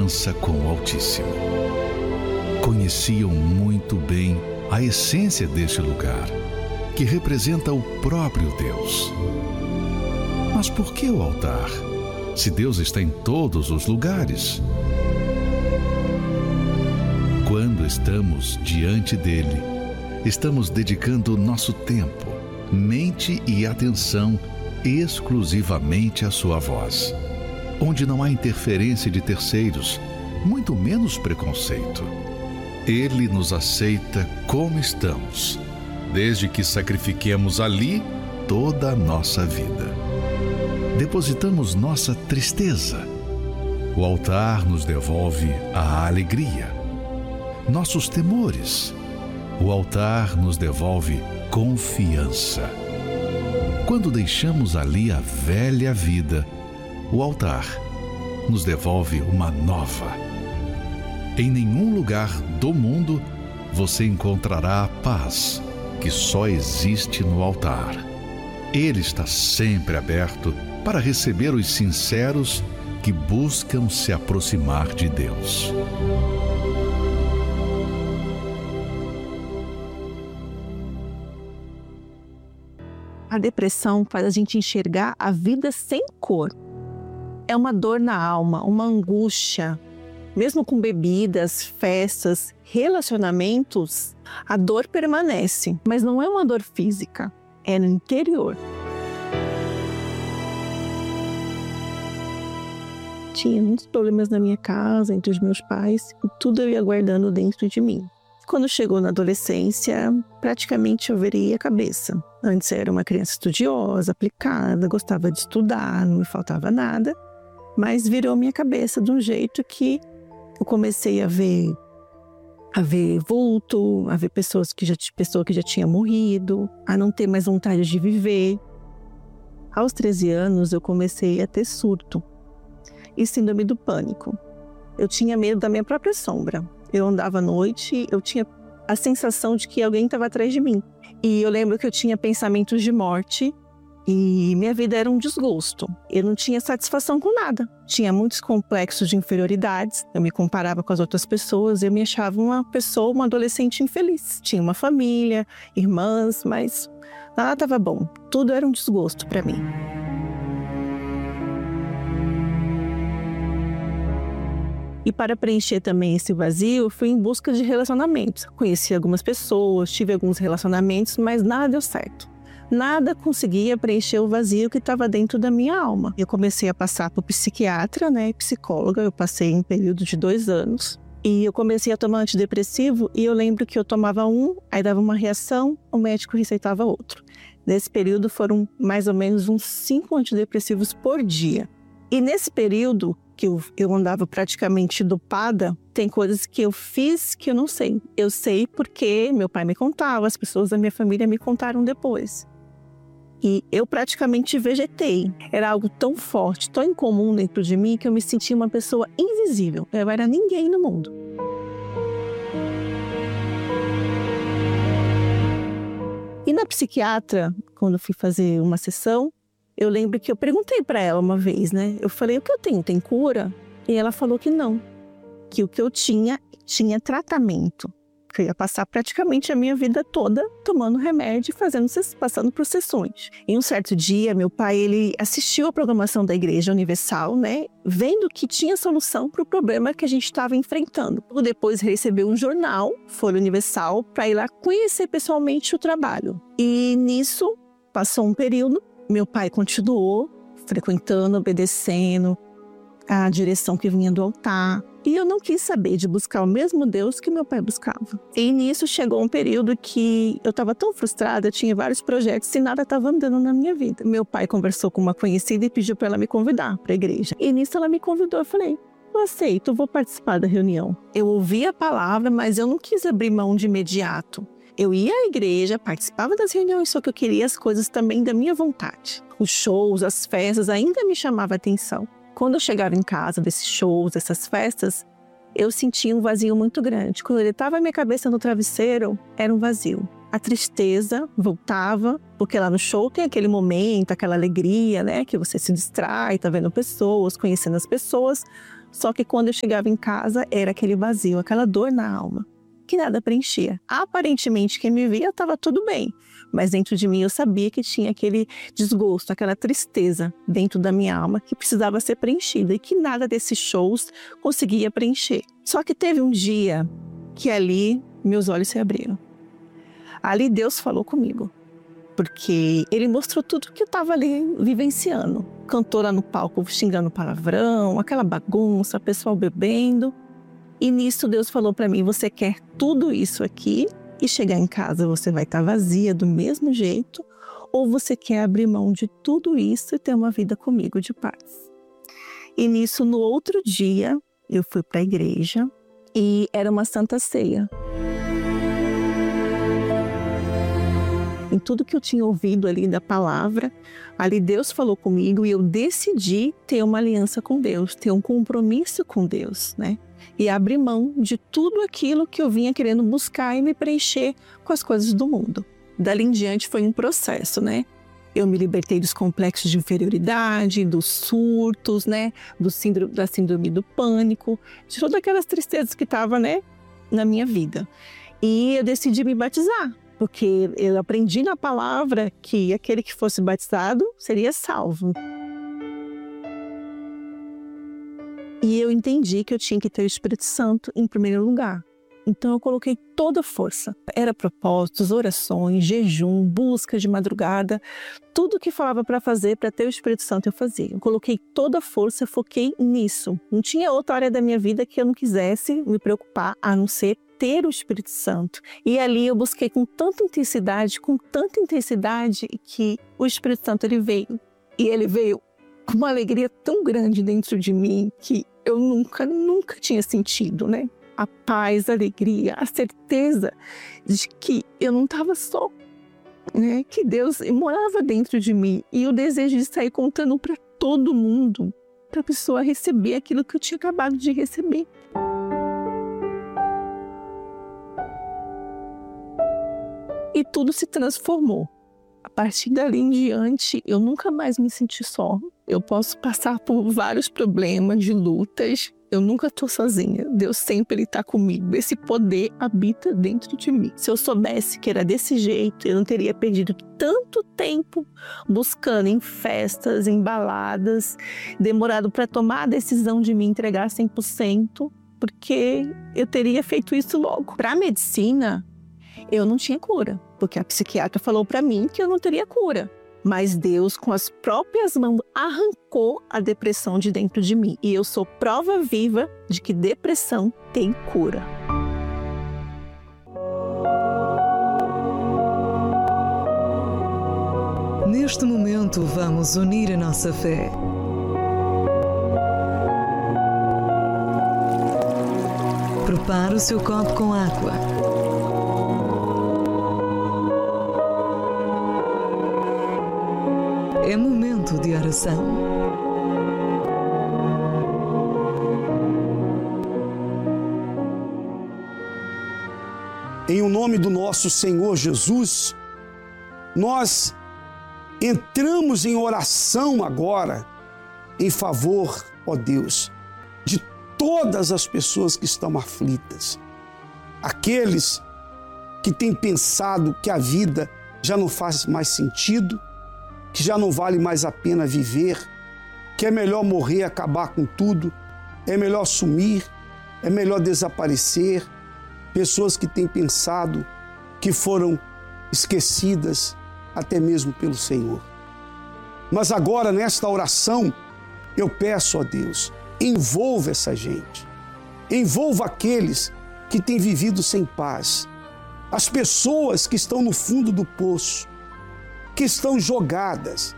aliança com o Altíssimo. Conheciam muito bem a essência deste lugar, que representa o próprio Deus. Mas por que o altar, se Deus está em todos os lugares? Quando estamos diante dele, estamos dedicando nosso tempo, mente e atenção exclusivamente à sua voz, onde não há interferência de terceiros, muito menos preconceito. Ele nos aceita como estamos, desde que sacrifiquemos ali toda a nossa vida. Depositamos nossa tristeza. O altar nos devolve a alegria. Nossos temores. O altar nos devolve confiança. Quando deixamos ali a velha vida, o altar nos devolve uma nova. Em nenhum lugar do mundo você encontrará a paz que só existe no altar. Ele está sempre aberto para receber os sinceros que buscam se aproximar de Deus. A depressão faz a gente enxergar a vida sem cor. É uma dor na alma, uma angústia. Mesmo com bebidas, festas, relacionamentos, a dor permanece, mas não é uma dor física, é no interior. Tinha muitos problemas na minha casa, entre os meus pais, e tudo eu ia guardando dentro de mim. Quando chegou na adolescência, praticamente eu virei a cabeça. Antes eu era uma criança estudiosa, aplicada, gostava de estudar, não me faltava nada, mas virou minha cabeça de um jeito que eu comecei a ver vulto, a ver pessoa que já tinha morrido, a não ter mais vontade de viver. Aos 13 anos eu comecei a ter surto e síndrome do pânico. Eu tinha medo da minha própria sombra. Eu andava à noite, eu tinha a sensação de que alguém estava atrás de mim. E eu lembro que eu tinha pensamentos de morte e minha vida era um desgosto. Eu não tinha satisfação com nada. Tinha muitos complexos de inferioridades. Eu me comparava com as outras pessoas. Eu me achava uma adolescente infeliz. Tinha uma família, irmãs, mas nada estava bom. Tudo era um desgosto para mim. E para preencher também esse vazio, fui em busca de relacionamentos. Conheci algumas pessoas, tive alguns relacionamentos, mas nada deu certo. Nada conseguia preencher o vazio que estava dentro da minha alma. Eu comecei a passar por psiquiatra, psicóloga. Eu passei em um período de 2 anos. E eu comecei a tomar antidepressivo e eu lembro que eu tomava um, aí dava uma reação, o médico receitava outro. Nesse período foram mais ou menos uns 5 antidepressivos por dia. E nesse período que eu andava praticamente dopada, tem coisas que eu fiz que eu não sei. Eu sei porque meu pai me contava, as pessoas da minha família me contaram depois. E eu praticamente vegetei. Era algo tão forte, tão incomum dentro de mim, que eu me sentia uma pessoa invisível. Eu era ninguém no mundo. E na psiquiatra, quando eu fui fazer uma sessão, eu lembro que eu perguntei para ela uma vez, Eu falei, o que eu tenho? Tem cura? E ela falou que não. Que o que eu tinha tratamento. Que eu ia passar praticamente a minha vida toda tomando remédio e passando por sessões. Em um certo dia, meu pai, ele assistiu a programação da Igreja Universal, Vendo que tinha solução para o problema que a gente estava enfrentando. Depois recebeu um jornal, Folha Universal, para ir lá conhecer pessoalmente o trabalho. E nisso, passou um período, meu pai continuou frequentando, obedecendo a direção que vinha do altar. E eu não quis saber de buscar o mesmo Deus que meu pai buscava. E nisso chegou um período que eu estava tão frustrada, tinha vários projetos e nada estava andando na minha vida. Meu pai conversou com uma conhecida e pediu para ela me convidar para a igreja. E nisso ela me convidou, eu falei, eu aceito, eu vou participar da reunião. Eu ouvi a palavra, mas eu não quis abrir mão de imediato. Eu ia à igreja, participava das reuniões, só que eu queria as coisas também da minha vontade. Os shows, as festas ainda me chamavam a atenção. Quando eu chegava em casa desses shows, dessas festas, eu sentia um vazio muito grande. Quando eu deitava a minha cabeça no travesseiro, era um vazio. A tristeza voltava, porque lá no show tem aquele momento, aquela alegria, que você se distrai, tá vendo pessoas, conhecendo as pessoas. Só que quando eu chegava em casa, era aquele vazio, aquela dor na alma, que nada preenchia. Aparentemente, quem me via estava tudo bem, mas dentro de mim eu sabia que tinha aquele desgosto, aquela tristeza dentro da minha alma que precisava ser preenchida e que nada desses shows conseguia preencher. Só que teve um dia que ali meus olhos se abriram. Ali Deus falou comigo, porque Ele mostrou tudo que eu estava ali vivenciando. Cantora no palco xingando palavrão, aquela bagunça, pessoal bebendo. E nisso Deus falou para mim, você quer tudo isso aqui e chegar em casa você vai estar vazia do mesmo jeito, ou você quer abrir mão de tudo isso e ter uma vida comigo de paz? E nisso, no outro dia, eu fui para a igreja e era uma Santa Ceia. Em tudo que eu tinha ouvido ali da palavra, ali Deus falou comigo e eu decidi ter uma aliança com Deus, ter um compromisso com Deus, né? E abrir mão de tudo aquilo que eu vinha querendo buscar e me preencher com as coisas do mundo. Dali em diante foi um processo, né? Eu me libertei dos complexos de inferioridade, dos surtos, né? Da síndrome do pânico, de todas aquelas tristezas que estavam, né, na minha vida. E eu decidi me batizar, porque eu aprendi na palavra que aquele que fosse batizado seria salvo. E eu entendi que eu tinha que ter o Espírito Santo em primeiro lugar. Então eu coloquei toda a força. Era propósitos, orações, jejum, busca de madrugada. Tudo que falava para fazer, para ter o Espírito Santo, eu fazia. Eu coloquei toda a força, foquei nisso. Não tinha outra área da minha vida que eu não quisesse me preocupar, a não ser ter o Espírito Santo. E ali eu busquei com tanta intensidade, que o Espírito Santo ele veio. E ele veio com uma alegria tão grande dentro de mim que eu nunca tinha sentido, né? A paz, a alegria, a certeza de que eu não estava só, né? Que Deus morava dentro de mim e o desejo de sair contando para todo mundo, para a pessoa receber aquilo que eu tinha acabado de receber. E tudo se transformou. A partir dali em diante, eu nunca mais me senti só. Eu posso passar por vários problemas de lutas. Eu nunca estou sozinha. Deus sempre está comigo. Esse poder habita dentro de mim. Se eu soubesse que era desse jeito, eu não teria perdido tanto tempo buscando em festas, em baladas, demorado para tomar a decisão de me entregar 100%, porque eu teria feito isso logo. Para a medicina, eu não tinha cura, porque a psiquiatra falou para mim que eu não teria cura. Mas Deus, com as próprias mãos, arrancou a depressão de dentro de mim. E eu sou prova viva de que depressão tem cura. Neste momento, vamos unir a nossa fé. Prepare o seu copo com água. É momento de oração. Em o nome do nosso Senhor Jesus, nós entramos em oração agora em favor, ó Deus, de todas as pessoas que estão aflitas. Aqueles que têm pensado que a vida já não faz mais sentido, que já não vale mais a pena viver, que é melhor morrer, acabar com tudo, é melhor sumir, é melhor desaparecer. Pessoas que têm pensado que foram esquecidas até mesmo pelo Senhor. Mas agora, nesta oração, eu peço a Deus, envolva essa gente, envolva aqueles que têm vivido sem paz, as pessoas que estão no fundo do poço, que estão jogadas,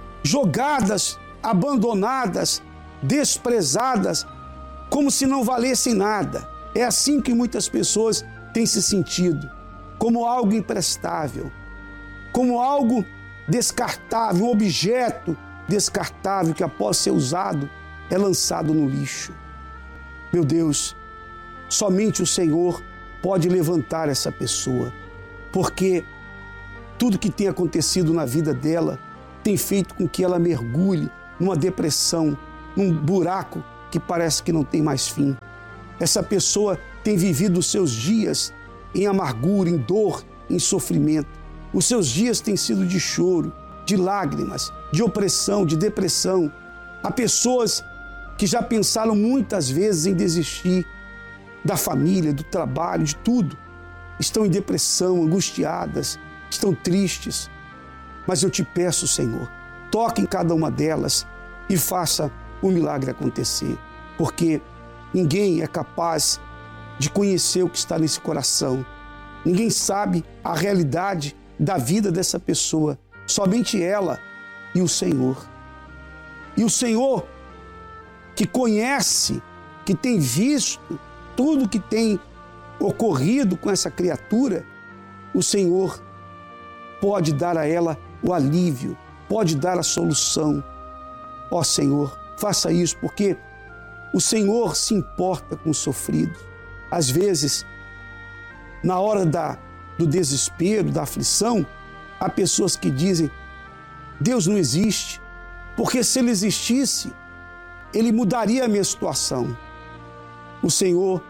abandonadas, desprezadas, como se não valessem nada. É assim que muitas pessoas têm se sentido, como algo imprestável, como algo descartável, um objeto descartável que após ser usado é lançado no lixo. Meu Deus, somente o Senhor pode levantar essa pessoa, porque tudo que tem acontecido na vida dela tem feito com que ela mergulhe numa depressão, num buraco que parece que não tem mais fim. Essa pessoa tem vivido os seus dias em amargura, em dor, em sofrimento. Os seus dias têm sido de choro, de lágrimas, de opressão, de depressão. Há pessoas que já pensaram muitas vezes em desistir da família, do trabalho, de tudo. Estão em depressão, angustiadas, estão tristes. Mas eu te peço, Senhor, toque em cada uma delas e faça o milagre acontecer, porque ninguém é capaz de conhecer o que está nesse coração. Ninguém sabe a realidade da vida dessa pessoa, somente ela e o Senhor. E o Senhor, que conhece, que tem visto tudo que tem ocorrido com essa criatura, o Senhor pode dar a ela o alívio, pode dar a solução. Ó Senhor, faça isso, porque o Senhor se importa com o sofrido. Às vezes, na hora do desespero, da aflição, há pessoas que dizem: Deus não existe, porque se Ele existisse, Ele mudaria a minha situação. O Senhor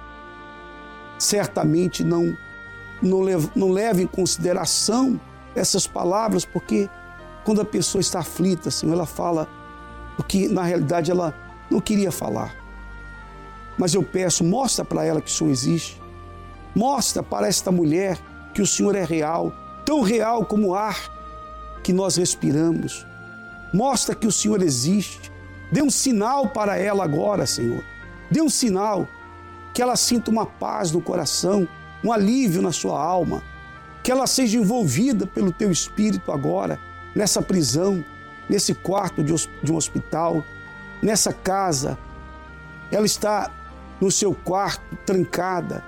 certamente não leva em consideração essas palavras, porque quando a pessoa está aflita, Senhor, ela fala o que na realidade ela não queria falar. Mas eu peço, mostra para ela que o Senhor existe. Mostra para esta mulher que o Senhor é real, tão real como o ar que nós respiramos. Mostra que o Senhor existe. Dê um sinal para ela agora, Senhor. Dê um sinal que ela sinta uma paz no coração, um alívio na sua alma, que ela seja envolvida pelo Teu Espírito agora, nessa prisão, nesse quarto de um hospital, nessa casa. Ela está no seu quarto, trancada,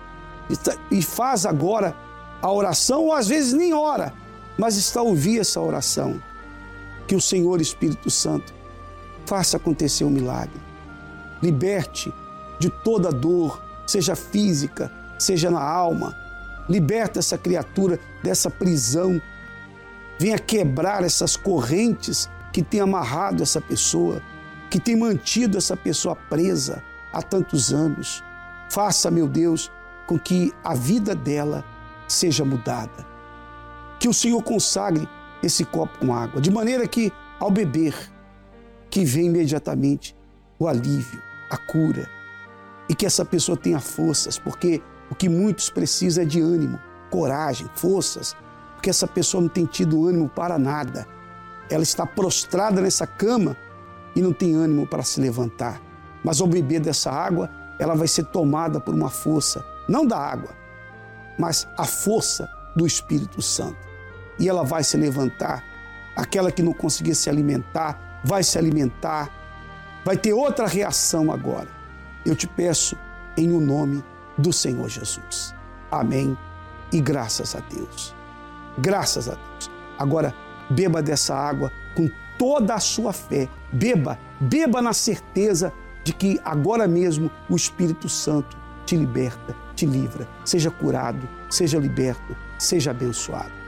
e faz agora a oração, ou às vezes nem ora, mas está a ouvir essa oração. Que o Senhor Espírito Santo faça acontecer um milagre. Liberte de toda dor, seja física, seja na alma. Liberta essa criatura dessa prisão. Venha quebrar essas correntes que têm amarrado essa pessoa, que têm mantido essa pessoa presa há tantos anos. Faça, meu Deus, com que a vida dela seja mudada. Que o Senhor consagre esse copo com água, de maneira que, ao beber, que venha imediatamente o alívio, a cura, e que essa pessoa tenha forças, porque o que muitos precisam é de ânimo, coragem, forças, porque essa pessoa não tem tido ânimo para nada. Ela está prostrada nessa cama e não tem ânimo para se levantar. Mas ao beber dessa água, ela vai ser tomada por uma força, não da água, mas a força do Espírito Santo. E ela vai se levantar. Aquela que não conseguia se alimentar, vai se alimentar, vai ter outra reação agora. Eu te peço em o nome do Senhor Jesus. Amém e graças a Deus. Graças a Deus. Agora, beba dessa água com toda a sua fé. Beba na certeza de que agora mesmo o Espírito Santo te liberta, te livra. Seja curado, seja liberto, seja abençoado.